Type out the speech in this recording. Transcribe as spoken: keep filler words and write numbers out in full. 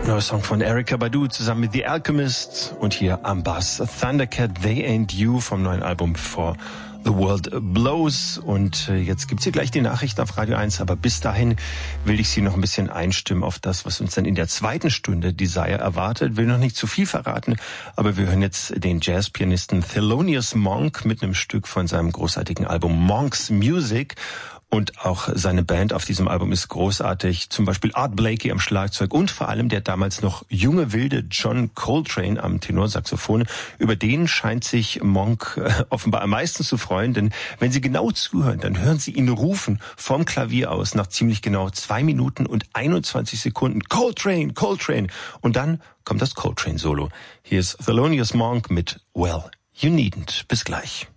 Neuer Song von Erykah Badu zusammen mit The Alchemist und hier am Bass Thundercat, They Ain't You vom neuen Album For The World Blows. Und jetzt gibt's hier gleich die Nachrichten auf Radio eins, aber bis dahin will ich Sie noch ein bisschen einstimmen auf das, was uns dann in der zweiten Stunde Desire erwartet. Will noch nicht zu viel verraten, aber wir hören jetzt den Jazzpianisten Thelonious Monk mit einem Stück von seinem großartigen Album Monk's Music. Und auch seine Band auf diesem Album ist großartig. Zum Beispiel Art Blakey am Schlagzeug und vor allem der damals noch junge, wilde John Coltrane am Tenorsaxophon. Über den scheint sich Monk äh, offenbar am meisten zu freuen, denn wenn Sie genau zuhören, dann hören Sie ihn rufen vom Klavier aus nach ziemlich genau zwei Minuten und einundzwanzig Sekunden. Coltrane, Coltrane. Und dann kommt das Coltrane-Solo. Hier ist Thelonious Monk mit Well, You Needn't. Bis gleich.